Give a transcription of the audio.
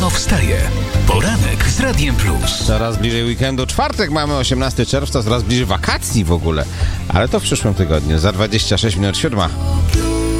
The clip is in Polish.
Rano wstaje. Poranek z Radiem Plus. Coraz bliżej weekendu. Czwartek mamy 18 czerwca, coraz bliżej wakacji w ogóle. Ale to w przyszłym tygodniu. Za 26 minut 7.